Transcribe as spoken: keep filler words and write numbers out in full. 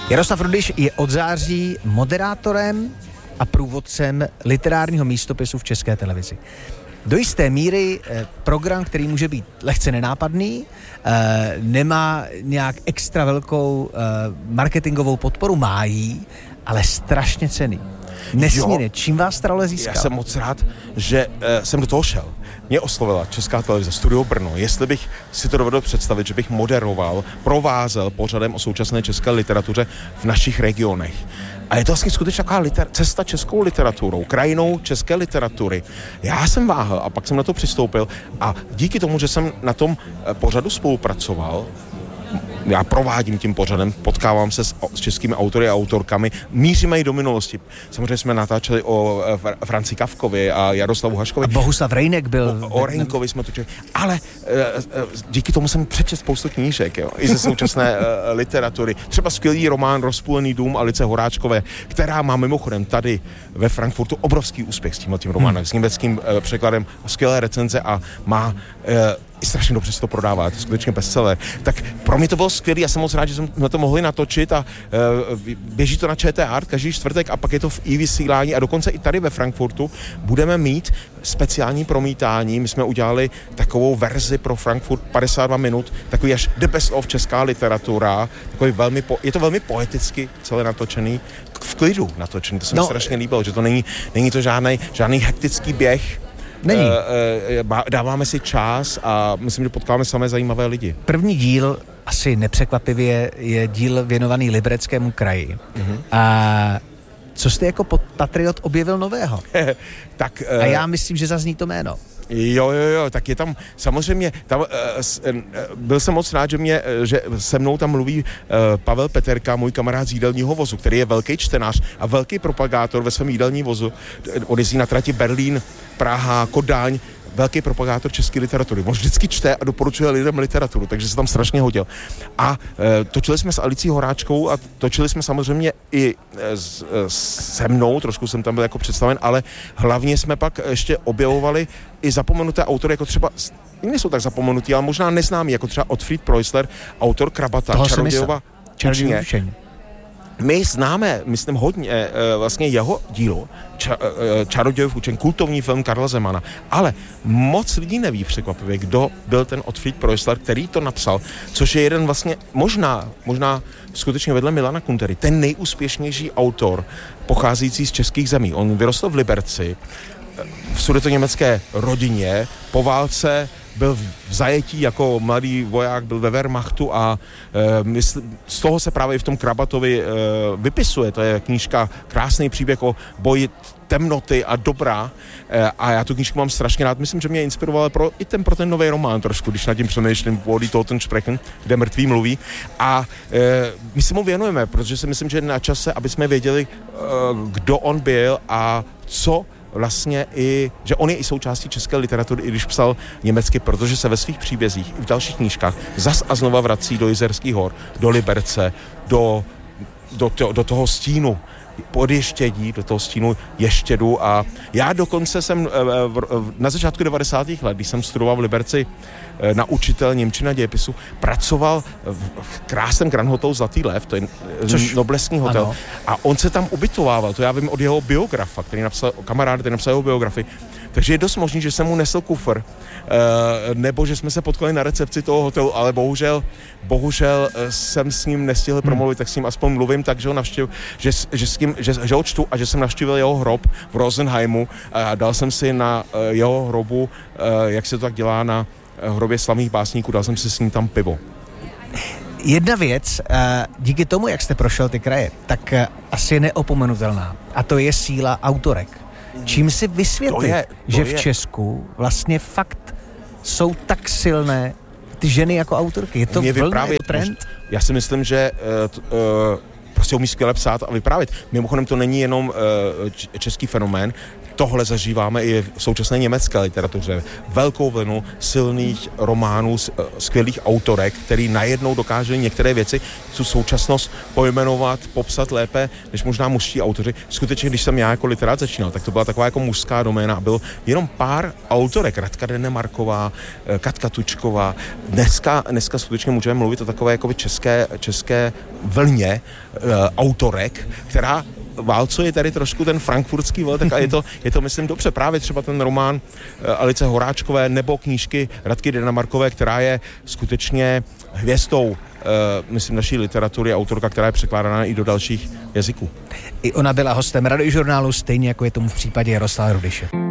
Jaroslav Rudyš je od září moderátorem a průvodcem literárního místopisu v České televizi. Do jisté míry eh, program, který může být lehce nenápadný, eh, nemá nějak extra velkou eh, marketingovou podporu, má jí, ale strašně cenný. Nesmírně. Čím vás ta role získal? Já jsem moc rád, že uh, jsem do toho šel. Mě oslovila Česká televize, Studio Brno, jestli bych si to dovedl představit, že bych moderoval, provázel pořadem o současné české literatuře v našich regionech. A je to vlastně skutečně taková liter- cesta českou literaturou, krajinou české literatury. Já jsem váhal a pak jsem na to přistoupil a díky tomu, že jsem na tom pořadu spolupracoval, já provádím tím pořadem, potkávám se s, s českými autory a autorkami, míříme i do minulosti. Samozřejmě jsme natáčeli o e, Franci Kafkovi a Jaroslavu Haškovi. A Bohuslav Rejnek byl. O, o Rejnkovi jsme točili. Ale e, e, díky tomu jsem přečetl spoustu knížek, jo, i ze současné e, literatury. Třeba skvělý román Rozpůlený dům Alice Horáčkové, která má mimochodem tady ve Frankfurtu obrovský úspěch s tímhletím románem, hmm. s německým e, překladem, skvělé recenze a má e, i strašně dobře se to prodává, je to skutečně bestseller. Tak pro mě to bylo skvělé, já jsem moc rád, že jsme to mohli natočit a uh, běží to na ČT Art každý čtvrtek a pak je to v i-vysílání a dokonce i tady ve Frankfurtu budeme mít speciální promítání. My jsme udělali takovou verzi pro Frankfurt padesát dva minut, takový až the best of česká literatura, takový velmi po, je to velmi poeticky celé natočený, v klidu natočený, to se mi no, strašně líbilo, že to není, není to žádnej, žádný hektický běh. Není. Uh, dáváme si čas a myslím, že potkáme samé zajímavé lidi. První díl, asi nepřekvapivě, je díl věnovaný Libereckému kraji. Uh-huh. A co jste jako patriot objevil nového? tak, uh, a já myslím, že zazní to jméno. Jo, jo, jo, tak je tam, samozřejmě, tam, uh, uh, byl jsem moc rád, že, mě, že se mnou tam mluví uh, Pavel Peterka, můj kamarád z jídelního vozu, který je velký čtenář a velký propagátor ve svém jídelním vozu. On jezdí na trati Berlín, Praha, Kodaň, velký propagátor české literatury. On vždycky čte a doporučuje lidem literaturu, takže se tam strašně hodil. A e, točili jsme s Alicí Horáčkou a točili jsme samozřejmě i e, s, e, se mnou, trošku jsem tam byl jako představen, ale hlavně jsme pak ještě objevovali i zapomenuté autory, jako třeba, nejsou tak zapomenutí, ale možná neznámí, jako třeba Otfried Preussler, autor Krabata, Čarodějova učně. My známe, myslím, hodně vlastně jeho dílo, ča, Čarodějův učeň, kultovní film Karla Zemana, ale moc lidí neví překvapivě, kdo byl ten Otfried Preussler, který to napsal, což je jeden vlastně, možná, možná skutečně vedle Milana Kuntery, ten nejúspěšnější autor pocházející z českých zemí. On vyrostl v Liberci, v sudetoněmecké rodině, po válce byl v zajetí jako mladý voják, byl ve Wehrmachtu a e, mysl, z toho se právě v tom Krabatovi e, vypisuje. To je knížka, krásný příběh o boji temnoty a dobra e, a já tu knížku mám strašně rád. Myslím, že mě inspirovala pro, i ten, pro ten nový román trošku, když nad tím přemýšlím, Wody Totensprechen, kde mrtví mluví. A e, my se mu věnujeme, protože si myslím, že je na čase, aby jsme věděli, e, kdo on byl a co vlastně i, že on je i součástí české literatury, i když psal německy, protože se ve svých příbězích i v dalších knížkách zas a znova vrací do Jizerských hor, do Liberce, do, do, to, do toho stínu podještědí, do toho stínu ještědu a já dokonce jsem na začátku devadesátých let, když jsem studoval v Liberci na učitel němčina dějepisu, pracoval v krásném Grand Hotelu Zlatý lev, to je Což, noblesní hotel, ano. A on se tam ubytovával, to já vím od jeho biografa, který napsal, kamarád, který napsal jeho biografii, takže je dost možný, že jsem mu nesl kufr, nebo že jsme se potkali na recepci toho hotelu, ale bohužel, bohužel jsem s ním nestihl promluvit, tak s ním aspoň mluvím, takže ho navštěv, že, že, s tím, že, že ho čtu a že jsem navštívil jeho hrob v Rosenheimu a dal jsem si na jeho hrobu, jak se to tak dělá na hrobě slavných básníků, dal jsem si s ním tam pivo. Jedna věc, díky tomu, jak jste prošel ty kraje, tak asi je neopomenutelná a to je síla autorek. Čím si vysvětlit, to je, to že v je. Česku vlastně fakt jsou tak silné ty ženy jako autorky? Je to vlna, je to trend? Já si myslím, že uh, uh, prostě umí skvěle psát a vyprávět. Mimochodem to není jenom uh, český fenomén. tohle zažíváme i v současné německé literatuře. Velkou vlnu silných románů, skvělých autorek, který najednou dokáže některé věci, tu současnost pojmenovat, popsat lépe, než možná mužští autoři. Skutečně, když jsem já jako literát začínal, tak to byla taková jako mužská doména a bylo jenom pár autorek. Radka Denemarková, Katka Tučková. Dneska, dneska skutečně můžeme mluvit o takové jako české, české vlně e, autorek, která válcuje tady trošku ten frankfurtský veltek a je to, je to, myslím, dobře. Právě třeba ten román Alice Horáčkové nebo knížky Radky Denemarkové, která je skutečně hvězdou, uh, myslím, naší literatury, autorka, která je překládána i do dalších jazyků. I ona byla hostem Radiožurnálu, stejně jako je tomu v případě Jaroslava Rudyše.